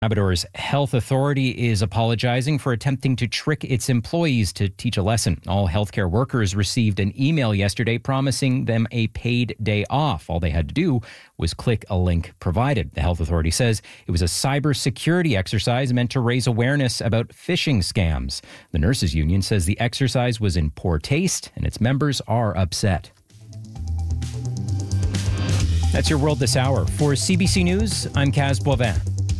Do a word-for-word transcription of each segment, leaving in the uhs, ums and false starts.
Labrador's health authority is apologizing for attempting to trick its employees to teach a lesson. All healthcare workers received an email yesterday promising them a paid day off. All they had to do was click a link provided. The health authority says it was a cybersecurity exercise meant to raise awareness about phishing scams. The nurses union says the exercise was in poor taste and its members are upset. That's your World This Hour. For C B C News, I'm Kaz Boivin.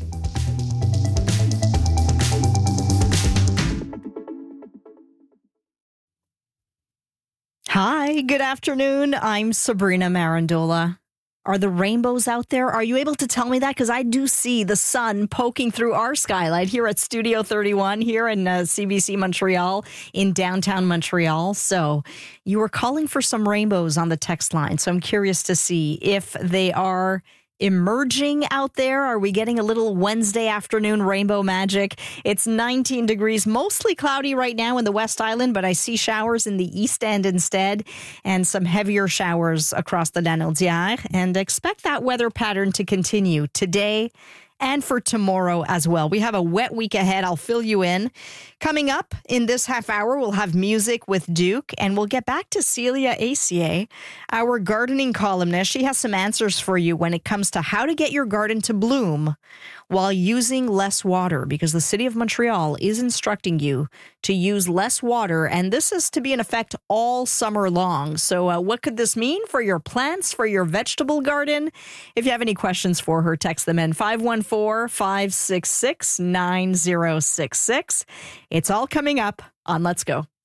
Hi, good afternoon. I'm Sabrina Marandola. Are the rainbows out there? Are you able to tell me that? Because I do see the sun poking through our skylight here at Studio thirty-one here in uh, C B C Montreal in downtown Montreal. So you were calling for some rainbows on the text line. So I'm curious to see if they are emerging out there. Are we getting a little Wednesday afternoon rainbow magic? It's nineteen degrees, mostly cloudy right now in the West Island, but I see showers in the East End instead and some heavier showers across the Lanaudière, and expect that weather pattern to continue today and for tomorrow as well. We have a wet week ahead. I'll fill you in. Coming up in this half hour, we'll have music with Duke, and we'll get back to Celia Acier, our gardening columnist. She has some answers for you when it comes to how to get your garden to bloom while using less water, because the City of Montreal is instructing you to use less water, and this is to be in effect all summer long. So uh, what could this mean for your plants, for your vegetable garden? If you have any questions for her, text them in five one four, five six six, nine zero six six. It's all coming up on Let's Go.